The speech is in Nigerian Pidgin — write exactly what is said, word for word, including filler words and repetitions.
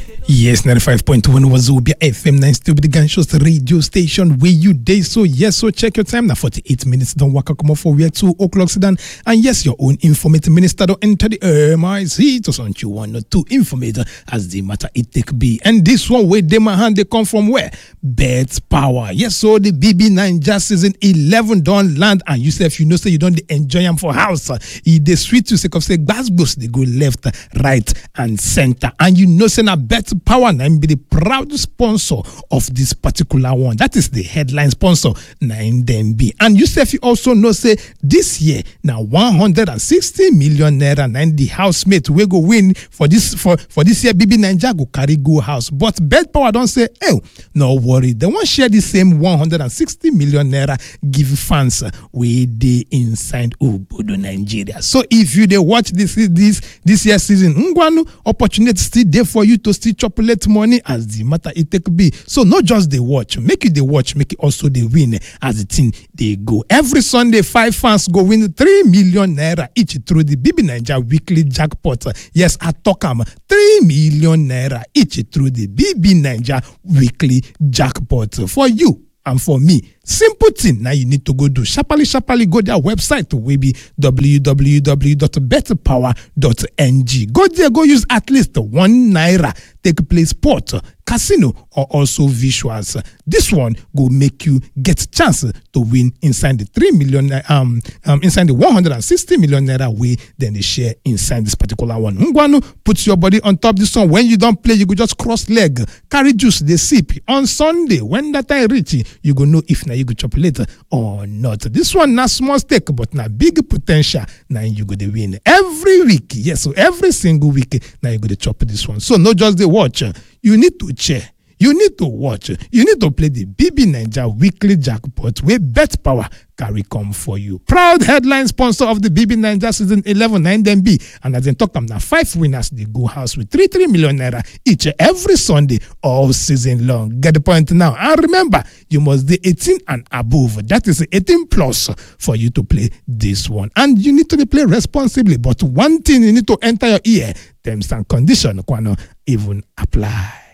Yes, ninety-five point one Wazobia F M nine still be the Ganshos radio station where you day. So yes, so check your time now. forty-eight minutes don't walk come off for we two o'clock sedan. And yes, your own informative minister don't enter the M I C to sound you one or two informate as the matter it take be. And this one where they my hand they come from where? Bet Power. Yes, so the B B nine just season eleven don't land and you say if you know say you don't enjoy them for house. It they sweet to say of say Glasgow they go left, right, and center. And you know say na Bet Power and be the proud sponsor of this particular one. That is the headline sponsor. Nine them be. And Yusuf, you also know say this year now one hundred sixty million naira and the housemate will go win for this for, for this year. B B Ninja go carry go house. But Bet Power don't say, oh, no worry. They won't share the same one hundred sixty million naira give fans with the inside Obodo Nigeria. So if you they watch this this this year season, ngwanu opportunity still there for you to still chocolate money as the matter it take be. So not just the watch, make it the watch, make it also the win as the thing they go. Every Sunday, five fans go win three million naira each through the B B Ninja weekly jackpot. Yes, I talk am three million naira each through the B B Ninja weekly jackpot for you and for me. Simple thing. Now you need to go do sharply, sharply go their website to maybe w w w dot bet power dot n g. Go there, go use at least one naira. Take play sport, casino, or also visuals. This one go make you get chance to win inside the three million um um inside the one hundred sixty million naira way. Then they share inside this particular one. Ngwanu, put your body on top this one. When you don't play, you go just cross leg, carry juice, they sip on Sunday. When that time reach, you go know if now you go chop later or not. This one not small stake, but now big potential. Now you go to win every week. Yes, so every single week now you go to chop this one. So not just the watch, you need to check. You need to watch. You need to play the B B Ninja weekly jackpot where Bet Power carry come for you. Proud headline sponsor of the B B Ninja season eleven nine them be. And as they talk them now five winners they go house with three three million naira each every Sunday all season long. Get the point now. And remember, you must be eighteen and above. That is eighteen plus for you to play this one. And you need to play responsibly. But one thing you need to enter your ear, terms and conditions can even apply.